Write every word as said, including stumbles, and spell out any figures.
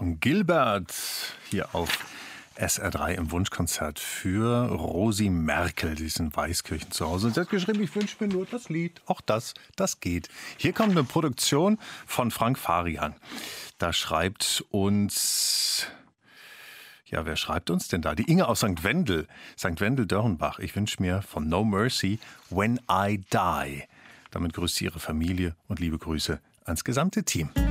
Jochen Gilbert hier auf S R drei im Wunschkonzert für Rosi Merkel. Sie ist in Weißkirchen zu Hause und sie hat geschrieben, ich wünsche mir nur das Lied. Auch das, das geht. Hier kommt eine Produktion von Frank Farian. Da schreibt uns... Ja, wer schreibt uns denn da? Die Inge aus Sankt Wendel. Sankt Wendel-Dörrenbach. Ich wünsche mir von No Mercy When I Die. Damit grüßt sie ihre Familie und liebe Grüße ans gesamte Team.